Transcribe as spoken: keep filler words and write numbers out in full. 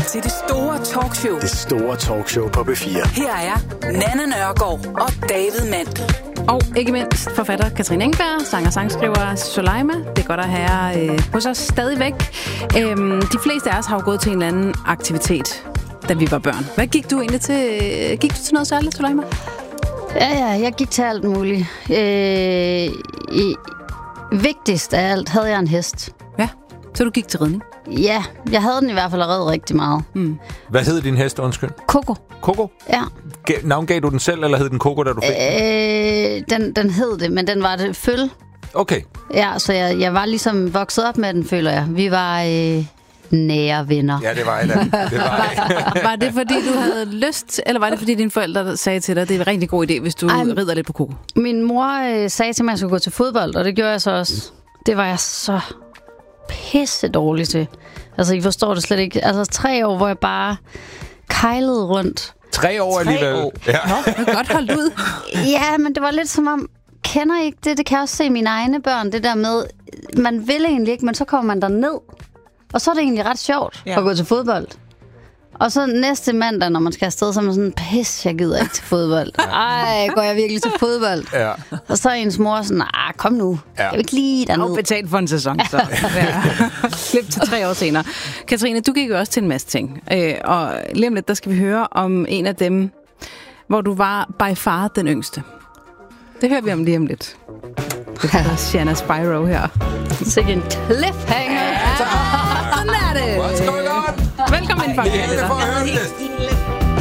til det store talkshow. Det store talkshow på B fire. Her er Nanna Nørgaard og David Mandt. Og ikke mindst forfatter Katrine Engberg, sanger og sangskriver Soleima. Det er godt at have øh, hos os stadigvæk. Øhm, de fleste af os har jo gået til en eller anden aktivitet, da vi var børn. Hvad gik du egentlig til? Gik du til noget særligt, Soleima? Ja, ja, jeg gik til alt muligt. Øh, i, vigtigst af alt havde jeg en hest. Ja, så du gik til ridning? Ja, jeg havde den i hvert fald red rigtig meget. Mm. Hvad hed din hest, undskyld? Coco. Coco? Ja. G- navngav du den selv, eller hed den Coco, da du fik øh, den? Den, den hed det, men den var det føl. Okay. Ja, så jeg, jeg var ligesom vokset op med den, føler jeg. Vi var øh, nære venner. Ja, det var jeg da. Det var jeg. Var det fordi, du havde lyst, eller var det fordi, dine forældre sagde til dig, det er en rigtig god idé, hvis du Ej, rider lidt på Coco? Min mor øh, sagde til mig, at jeg skulle gå til fodbold, og det gjorde jeg så også. Det var jeg så pisse dårlig til. Altså, I forstår det slet ikke. Altså, tre år, hvor jeg bare kejlede rundt. Tre år alligevel. År. Ja. Nå, det er godt holdt ud. Ja, men det var lidt som om, kender I ikke det? Det kan jeg også se mine egne børn, det der med, man vil egentlig ikke, men så kommer man derned. Og så er det egentlig ret sjovt ja. at gå til fodbold. Og så næste mandag, når man skal afsted, så er man sådan, pis, jeg gider ikke til fodbold. Ej, går jeg virkelig til fodbold? Ja. Og så er ens mor sådan, ah, kom nu. Ja. Jeg vil ikke lige derned. Og betalt for en sæson, så. Ja. Klip til tre år senere. Katrine, du gik jo også til en masse ting. Øh, og lige om lidt, der skal vi høre om en af dem, hvor du var by far den yngste. Det hører vi om lige om lidt. Det er Shanna Spyro her. Sikke en cliffhanger. Ja, sådan er det. What's going on? Velkommen ind, folk. Det er for at høre det.